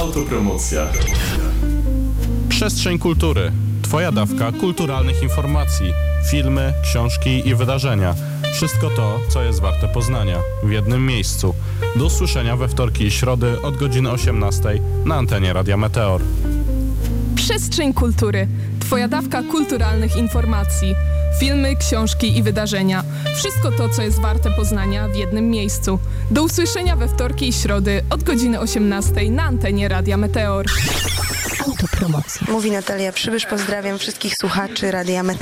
Autopromocja. Przestrzeń kultury. Twoja dawka kulturalnych informacji. Filmy, książki i wydarzenia. Wszystko to, co jest warte poznania. W jednym miejscu. Do usłyszenia we wtorki i środy od godziny 18 na antenie Radia Meteor. Przestrzeń kultury. Twoja dawka kulturalnych informacji. Filmy, książki i wydarzenia. Wszystko to, co jest warte poznania w jednym miejscu. Do usłyszenia we wtorki i środy od godziny 18 na antenie Radia Meteor. Autopromocja. Mówi Natalia Przybysz, pozdrawiam wszystkich słuchaczy Radia Meteor.